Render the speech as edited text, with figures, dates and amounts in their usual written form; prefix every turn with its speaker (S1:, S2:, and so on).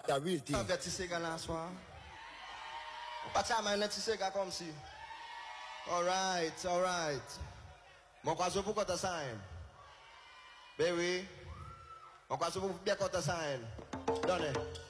S1: The real thing.
S2: T'as petit cigare là soir. Pas ça mais un petit cigare comme si. All right. Mon croise pour quoi ça hein? Ben oui. Mon croise pour bien quoi ça hein? Donnez.